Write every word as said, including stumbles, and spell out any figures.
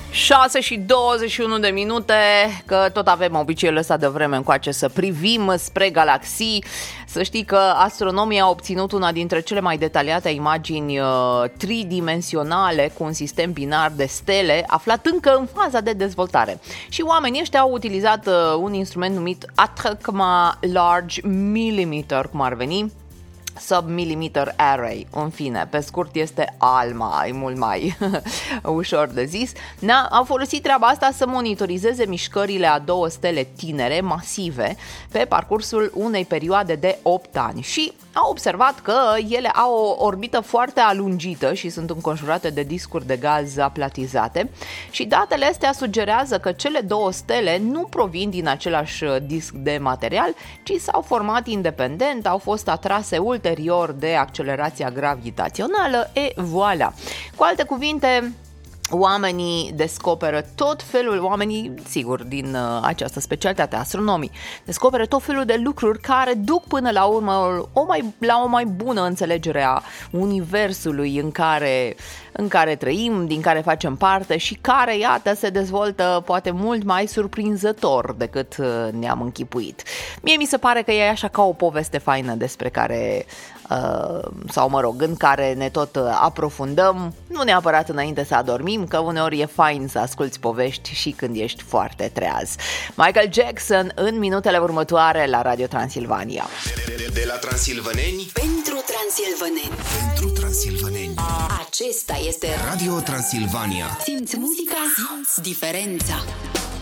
șase și douăzeci și unu de minute, că tot avem obiceiul ăsta de vreme încoace să privim spre galaxii. Să știi că astronomii au obținut una dintre cele mai detaliate imagini uh, tridimensionale cu un sistem binar de stele aflat încă în faza de dezvoltare. Și oamenii ăștia au utilizat uh, un instrument numit Atacama Large Millimeter, cum ar veni, Sub-Millimeter Array, în fine, pe scurt este ALMA, e mult mai ușor de zis. Na, au folosit treaba asta să monitorizeze mișcările a două stele tinere, masive, pe parcursul unei perioade de opt ani și au observat că ele au o orbită foarte alungită și sunt înconjurate de discuri de gaz aplatizate și datele astea sugerează că cele două stele nu provin din același disc de material, ci s-au format independent, au fost atrase ulterior de accelerația gravitațională, e voilà. Cu alte cuvinte, oamenii descoperă tot felul, oamenii, sigur, din uh, această specialitate, astronomii, descoperă tot felul de lucruri care duc până la urmă o mai, la o mai bună înțelegere a universului în care, în care trăim, din care facem parte și care, iată, se dezvoltă poate mult mai surprinzător decât uh, ne-am închipuit. Mie mi se pare că e așa ca o poveste faină despre care... Uh, sau mă rog, în care ne tot uh, aprofundăm, nu neapărat înainte să adormim, că uneori e fain să asculți povești și când ești foarte treaz. Michael Jackson în minutele următoare la Radio Transilvania. De, de, de la transilvaneni pentru transilvaneni. pentru transilvaneni. Acesta este Radio Transilvania. Simți muzica, simți diferența.